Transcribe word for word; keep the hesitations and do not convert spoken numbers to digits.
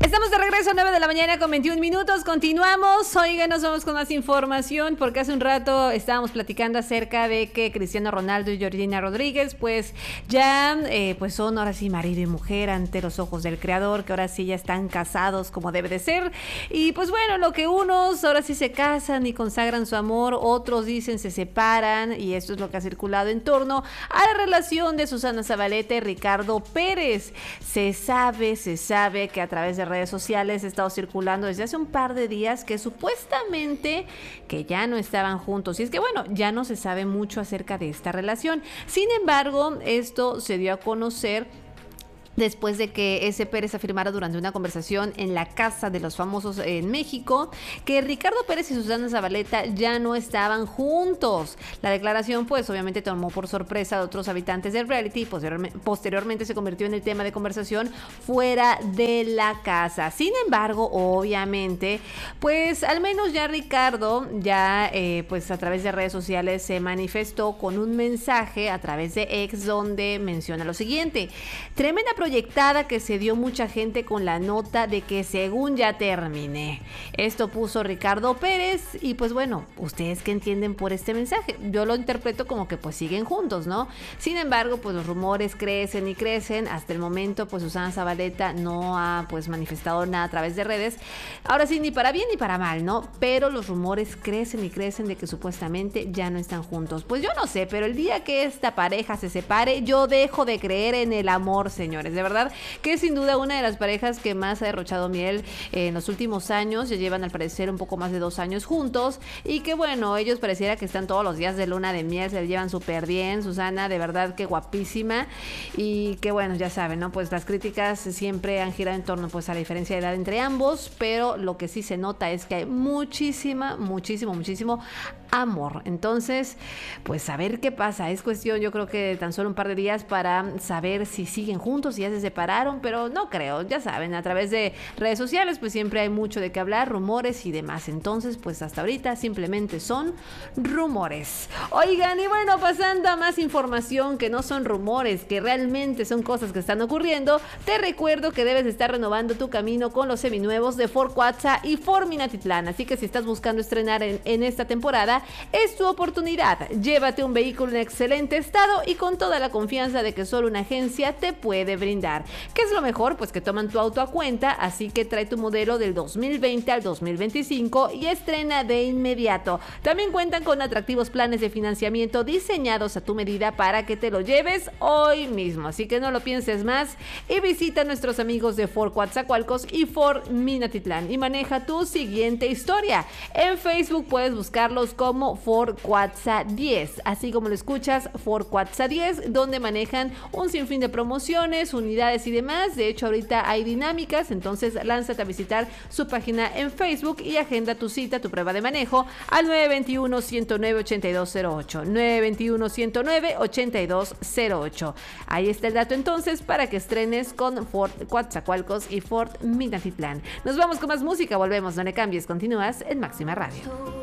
Estamos de regreso a nueve de la mañana con veintiún minutos. Continuamos. Oigan, nos vamos con más información porque hace un rato estábamos platicando acerca de que Cristiano Ronaldo y Georgina Rodríguez pues ya eh, pues son ahora sí marido y mujer ante los ojos del creador, que ahora sí ya están casados como debe de ser. Y pues bueno, lo que unos ahora sí se casan y consagran su amor, otros dicen se separan, y esto es lo que ha circulado en torno a la relación de Susana Zabaleta y Ricardo Pérez. Se sabe, se sabe que a través de redes sociales ha estado circulando desde hace un par de días que supuestamente que ya no estaban juntos, y es que bueno, ya no se sabe mucho acerca de esta relación. Sin embargo, esto se dio a conocer después de que ese Pérez afirmara durante una conversación en la Casa de los Famosos en México que Ricardo Pérez y Susana Zabaleta ya no estaban juntos. La declaración pues obviamente tomó por sorpresa a otros habitantes del reality y posteriormente, posteriormente se convirtió en el tema de conversación fuera de la casa. Sin embargo, obviamente, pues al menos ya Ricardo ya eh, pues a través de redes sociales se manifestó con un mensaje a través de X donde menciona lo siguiente: tremenda proyectada que se dio mucha gente con la nota de que según ya terminé. Esto puso Ricardo Pérez y pues bueno, ¿ustedes qué entienden por este mensaje? Yo lo interpreto como que pues siguen juntos, ¿no? Sin embargo, pues los rumores crecen y crecen. Hasta el momento pues Susana Zabaleta no ha pues manifestado nada a través de redes. Ahora sí, ni para bien ni para mal, ¿no? Pero los rumores crecen y crecen de que supuestamente ya no están juntos. Pues yo no sé, pero el día que esta pareja se separe, yo dejo de creer en el amor, señores. De verdad que es sin duda una de las parejas que más ha derrochado miel en los últimos años. Ya llevan al parecer un poco más de dos años juntos y que bueno, ellos pareciera que están todos los días de luna de miel, se llevan súper bien. Susana, de verdad que guapísima, y que bueno, ya saben, ¿no? Pues las críticas siempre han girado en torno pues a la diferencia de edad entre ambos, pero lo que sí se nota es que hay muchísima, muchísimo, muchísimo amor. Entonces, pues a ver qué pasa. Es cuestión, yo creo que de tan solo un par de días para saber si siguen juntos, si ya se separaron, pero no creo. Ya saben, a través de redes sociales pues siempre hay mucho de qué hablar, rumores y demás. Entonces, pues hasta ahorita simplemente son rumores. Oigan, y bueno, pasando a más información que no son rumores, que realmente son cosas que están ocurriendo, te recuerdo que debes estar renovando tu camino con los seminuevos de Ford Cuatza y Ford Minatitlán. Así que si estás buscando estrenar en, en esta temporada, es tu oportunidad. Llévate un vehículo en excelente estado y con toda la confianza de que solo una agencia te puede brindar. ¿Qué es lo mejor? Pues que toman tu auto a cuenta, así que trae tu modelo del dos mil veinte al dos mil veinticinco y estrena de inmediato. También cuentan con atractivos planes de financiamiento diseñados a tu medida para que te lo lleves hoy mismo. Así que no lo pienses más y visita a nuestros amigos de Ford Coatzacoalcos y Ford Minatitlán y maneja tu siguiente historia. En Facebook puedes buscarlos como Ford Cuatza diez, así como lo escuchas, Ford Cuatza diez, donde manejan un sinfín de promociones, unidades y demás. De hecho, ahorita hay dinámicas, entonces lánzate a visitar su página en Facebook y agenda tu cita, tu prueba de manejo al nueve dos uno, uno cero nueve, ocho dos cero ocho, nueve dos uno, uno cero nueve, ocho dos cero ocho. Ahí está el dato entonces para que estrenes con Ford Coatzacoalcos y Ford Minatitlán. Nos vamos con más música, volvemos, no le cambies, continúas en Máxima Radio.